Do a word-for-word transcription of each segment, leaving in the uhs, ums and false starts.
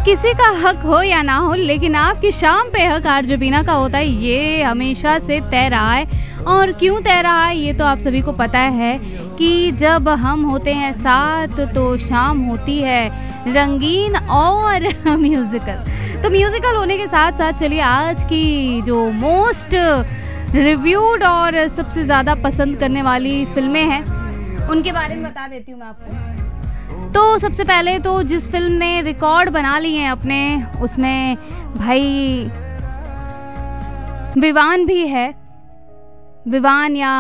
किसी का हक हो या ना हो, लेकिन आपकी शाम पे हक आरजे बीना का होता है, ये हमेशा से तय रहा है। और क्यों तय रहा है ये तो आप सभी को पता है कि जब हम होते हैं साथ तो शाम होती है रंगीन और म्यूजिकल। तो म्यूजिकल होने के साथ साथ चलिए आज की जो मोस्ट रिव्यूड और सबसे ज़्यादा पसंद करने वाली फिल्में हैं उनके बारे में बता देती हूँ मैं आपको। तो सबसे पहले तो जिस फिल्म ने रिकॉर्ड बना लिए हैं अपने, उसमें भाई विवान भी है, विवान या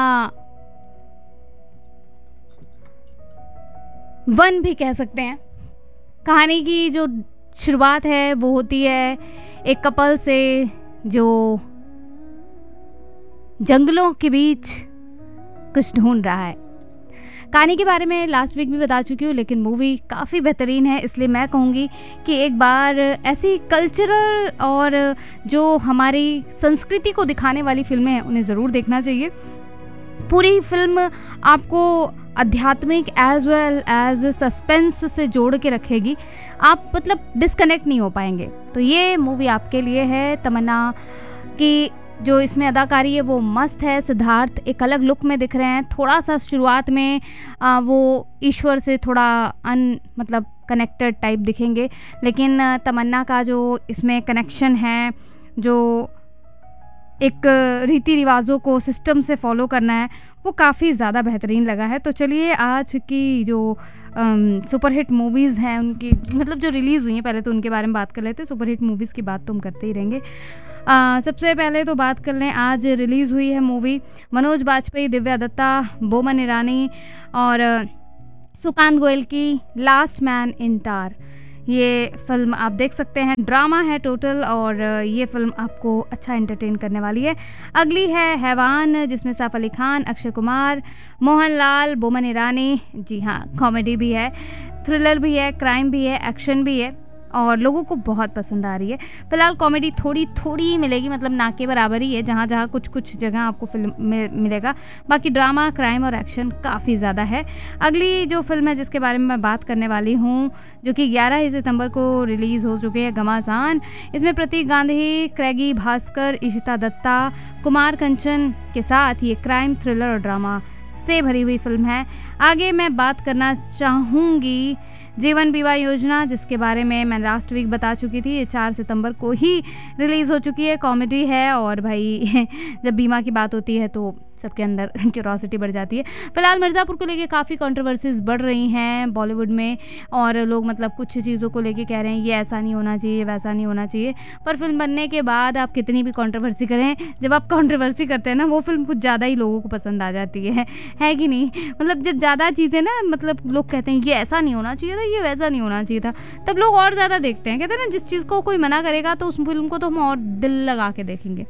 वन भी कह सकते हैं। कहानी की जो शुरुआत है वो होती है एक कपल से जो जंगलों के बीच कुछ ढूंढ रहा है। कहानी के बारे में लास्ट वीक भी बता चुकी हूँ, लेकिन मूवी काफ़ी बेहतरीन है, इसलिए मैं कहूँगी कि एक बार ऐसी कल्चरल और जो हमारी संस्कृति को दिखाने वाली फिल्में हैं उन्हें ज़रूर देखना चाहिए। पूरी फिल्म आपको आध्यात्मिक एज वेल एज सस्पेंस से जोड़ के रखेगी, आप मतलब डिस्कनेक्ट नहीं हो पाएंगे। तो ये मूवी आपके लिए है। तमन्ना की जो इसमें अदाकारी है वो मस्त है। सिद्धार्थ एक अलग लुक में दिख रहे हैं। थोड़ा सा शुरुआत में आ, वो ईश्वर से थोड़ा अन मतलब कनेक्टेड टाइप दिखेंगे, लेकिन तमन्ना का जो इसमें कनेक्शन है, जो एक रीति रिवाजों को सिस्टम से फॉलो करना है, वो काफ़ी ज़्यादा बेहतरीन लगा है। तो चलिए आज की जो सुपरहिट मूवीज़ हैं उनकी मतलब जो रिलीज़ हुई हैं पहले तो उनके बारे में बात कर लेते हैं। सुपरहिट मूवीज़ की बात तो हम करते ही रहेंगे। आ, सबसे पहले तो बात कर लें, आज रिलीज़ हुई है मूवी मनोज बाजपेयी, दिव्या दत्ता, बोमन ईरानी और सुकांत गोयल की लास्ट मैन इन टार। ये फिल्म आप देख सकते हैं, ड्रामा है टोटल और ये फिल्म आपको अच्छा एंटरटेन करने वाली है। अगली है हैवान, जिसमें सैफ अली खान, अक्षय कुमार, मोहनलाल, बोमन ईरानी। जी हाँ, कॉमेडी भी है, थ्रिलर भी है, क्राइम भी है, एक्शन भी है और लोगों को बहुत पसंद आ रही है। फिलहाल कॉमेडी थोड़ी थोड़ी मिलेगी, मतलब ना के बराबर ही है, जहाँ जहाँ कुछ कुछ जगह आपको फिल्म में मिलेगा। बाकी ड्रामा, क्राइम और एक्शन काफ़ी ज़्यादा है। अगली जो फिल्म है जिसके बारे में मैं बात करने वाली हूँ, जो कि ग्यारह ही सितंबर को रिलीज़ हो चुकी है, घमासान। इसमें प्रतीक गांधी, क्रैगी भास्कर, इशिता दत्ता, कुमार कंचन के साथ ये क्राइम, थ्रिलर और ड्रामा से भरी हुई फिल्म है। आगे मैं बात करना चाहूँगी जीवन बीमा योजना, जिसके बारे में मैं लास्ट वीक बता चुकी थी। ये चार सितंबर को ही रिलीज़ हो चुकी है। कॉमेडी है और भाई जब बीमा की बात होती है तो सबके अंदर क्यूरोसिटी बढ़ जाती है। फिलहाल मिर्ज़ापुर को लेके काफ़ी कंट्रोवर्सीज बढ़ रही हैं बॉलीवुड में और लोग मतलब कुछ चीज़ों को लेके कह रहे हैं ये ऐसा नहीं होना चाहिए, वैसा नहीं होना चाहिए। पर फिल्म बनने के बाद आप कितनी भी कंट्रोवर्सी करें, जब आप कंट्रोवर्सी करते हैं ना, वो फिल्म कुछ ज़्यादा ही लोगों को पसंद आ जाती है, है कि नहीं? मतलब जब ज़्यादा चीज़ें ना मतलब लोग कहते हैं ये ऐसा नहीं होना चाहिए था, ये वैसा नहीं होना चाहिए था, तब लोग और ज़्यादा देखते हैं। कहते हैं ना, जिस चीज़ को कोई मना करेगा तो उस फिल्म को तो हम और दिल लगा के देखेंगे।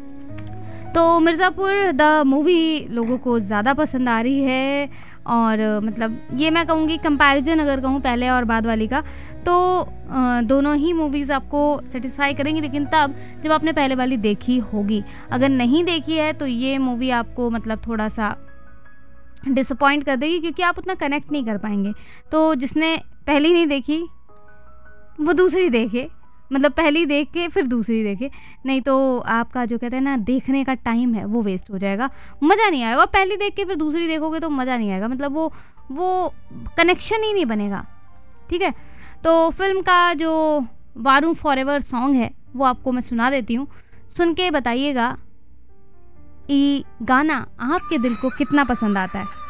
तो मिर्ज़ापुर द मूवी लोगों को ज़्यादा पसंद आ रही है और मतलब ये मैं कहूँगी कंपैरिजन अगर कहूँ पहले और बाद वाली का, तो दोनों ही मूवीज़ आपको सेटिस्फाई करेंगी, लेकिन तब जब आपने पहले वाली देखी होगी। अगर नहीं देखी है तो ये मूवी आपको मतलब थोड़ा सा डिसअपॉइंट कर देगी, क्योंकि आप उतना कनेक्ट नहीं कर पाएंगे। तो जिसने पहली नहीं देखी वो दूसरी देखे, मतलब पहली देख के फिर दूसरी देखे, नहीं तो आपका जो कहते हैं ना देखने का टाइम है वो वेस्ट हो जाएगा, मज़ा नहीं आएगा। पहली देख के फिर दूसरी देखोगे तो मज़ा नहीं आएगा, मतलब वो वो कनेक्शन ही नहीं बनेगा। ठीक है, तो फिल्म का जो वारू फॉरएवर सॉन्ग है वो आपको मैं सुना देती हूँ, सुन के बताइएगा ये गाना आपके दिल को कितना पसंद आता है।